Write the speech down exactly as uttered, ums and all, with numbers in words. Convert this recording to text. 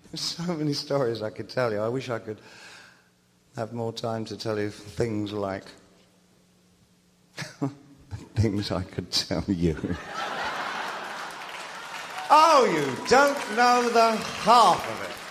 There's so many stories I could tell you. I wish I could have more time to tell you things like things I could tell you. Oh, you don't know the half of it.